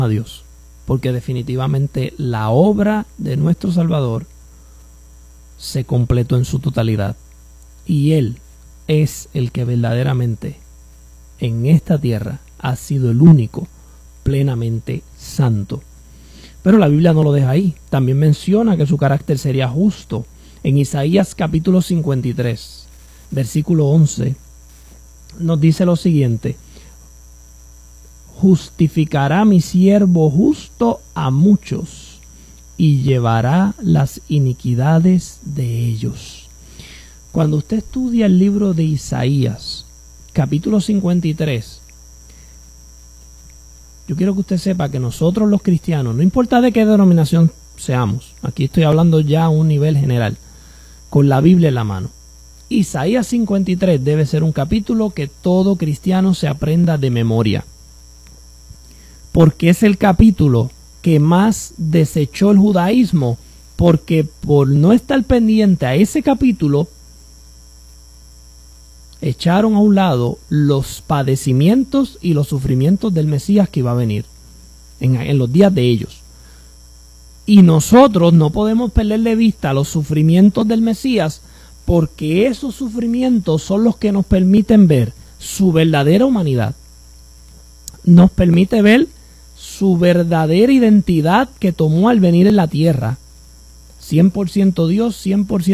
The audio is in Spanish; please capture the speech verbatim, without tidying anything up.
a Dios, porque definitivamente la obra de nuestro Salvador se completó en su totalidad, y Él es el que verdaderamente en esta tierra ha sido el único plenamente santo. Pero la Biblia no lo deja ahí, también menciona que su carácter sería justo. En Isaías capítulo cincuenta y tres, versículo once, nos dice lo siguiente: justificará mi siervo justo a muchos y llevará las iniquidades de ellos. Cuando usted estudia el libro de Isaías capítulo cincuenta y tres, yo quiero que usted sepa que nosotros los cristianos, no importa de qué denominación seamos, aquí estoy hablando ya a un nivel general, con la Biblia en la mano, Isaías cincuenta y tres debe ser un capítulo que todo cristiano se aprenda de memoria, porque es el capítulo que más desechó el judaísmo, porque por no estar pendiente a ese capítulo, echaron a un lado los padecimientos y los sufrimientos del Mesías que iba a venir en, en los días de ellos. Y nosotros no podemos perder de vista los sufrimientos del Mesías, porque esos sufrimientos son los que nos permiten ver su verdadera humanidad. Nos permite ver su verdadera identidad que tomó al venir en la tierra. cien por ciento Dios, cien por ciento